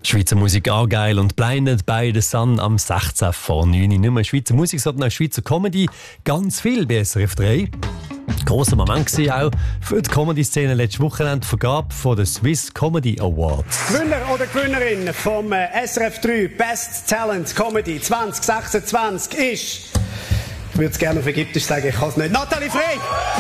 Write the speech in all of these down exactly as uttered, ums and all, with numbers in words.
Schweizer Musik auch geil und Blinded by the Sun am sechzehn vor neun. Nicht nur Schweizer Musik, sondern auch Schweizer Comedy. Ganz viel bei S R F drei. Grosser Moment war auch für die Comedy-Szene letztes Wochenende die Vergabe von den Swiss Comedy Awards. Gewinner oder Gewinnerin vom S R F drei Best Talent Comedy zwanzig sechsundzwanzig ist, ich würde es gerne auf Ägyptisch sagen, ich kann es nicht, Nathalie Frey!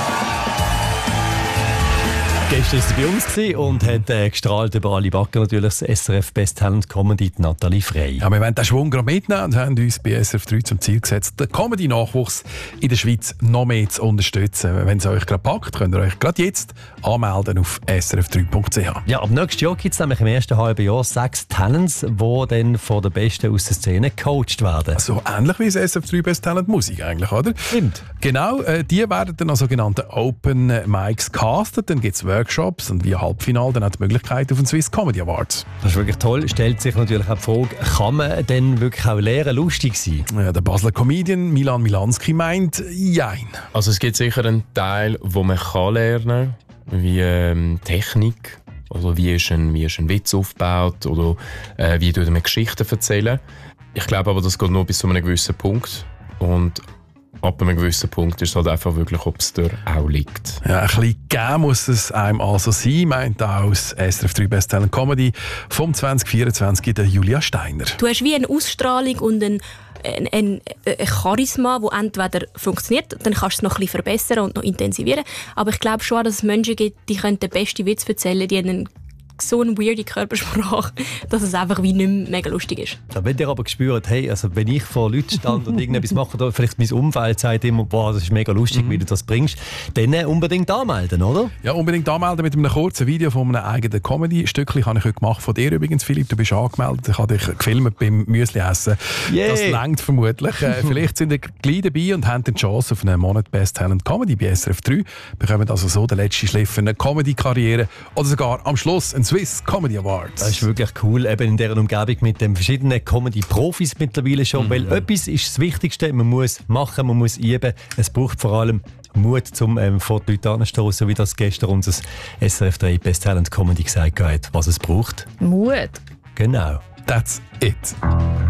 Gestern war sie bei uns und hat äh, gestrahlt über alle Backen natürlich das S R F Best Talent Comedy, die Nathalie Frey. Ja, wir wollen den Schwung gerade mitnehmen und haben uns bei S R F drei zum Ziel gesetzt, den Comedy-Nachwuchs in der Schweiz noch mehr zu unterstützen. Wenn es euch gerade packt, könnt ihr euch gerade jetzt anmelden auf s r f drei punkt c h. Ja, ab nächstes Jahr gibt es nämlich im ersten halben Jahr sechs Talents, die dann von den Besten aus der Szene gecoacht werden. So ähnlich wie das S R F drei Best Talent Musik eigentlich, oder? Stimmt. Genau, äh, die werden dann an sogenannten Open Mics castet, dann gibt es Workshops und wie Halbfinale dann auch die Möglichkeit auf den Swiss Comedy Awards. Das ist wirklich toll. Stellt sich natürlich auch die Frage, kann man denn wirklich auch lernen, lustig sein? Ja, der Basler Comedian Milan Milanski meint, jein. Also es gibt sicher einen Teil, wo man kann lernen kann, wie ähm, Technik, also wie ist ein, wie ist ein Witz aufgebaut oder äh, wie tut man Geschichten erzählen. Ich glaube aber, das geht nur bis zu einem gewissen Punkt und ab einem gewissen Punkt ist es halt einfach wirklich, ob es dir auch liegt. Ja, ein bisschen geben muss es einem also sein, meint auch das S R F drei Best Talent Comedy vom zwanzig vierundzwanzig der Julia Steiner. Du hast wie eine Ausstrahlung und ein, ein, ein, ein Charisma, das entweder funktioniert, dann kannst du es noch ein bisschen verbessern und noch intensivieren. Aber ich glaube schon, dass es Menschen gibt, die können den besten Witz erzählen, die einen so eine weirde Körpersprache, dass es einfach wie nicht mehr mega lustig ist. Ja, wenn ihr aber gespürt, hey, also wenn ich vor Leuten stand und irgendetwas mache, oder vielleicht mein Umfeld sagt immer, boah, das ist mega lustig, mhm. wie du das bringst, dann unbedingt anmelden, oder? Ja, unbedingt anmelden mit einem kurzen Video von einem eigenen Comedy-Stückchen. Habe ich heute gemacht von dir übrigens, Philipp. Du bist angemeldet. Ich habe dich gefilmt beim Müsli-Essen. Yeah. Das reicht vermutlich. Äh, vielleicht sind ihr gleich dabei und haben die Chance auf einen Monat Best Talent Comedy bei S R F drei. Bekommen also so den letzten Schliff für eine Comedy-Karriere oder sogar am Schluss ein Swiss Comedy Awards. Das ist wirklich cool, eben in dieser Umgebung mit den verschiedenen Comedy-Profis mittlerweile schon, mhm. weil etwas ist das Wichtigste, man muss machen, man muss üben. Es braucht vor allem Mut, um ähm, vor die Leute anzustoßen, wie das gestern unser S R F drei Best Talent Comedy gesagt hat, was es braucht. Mut. Genau. That's it.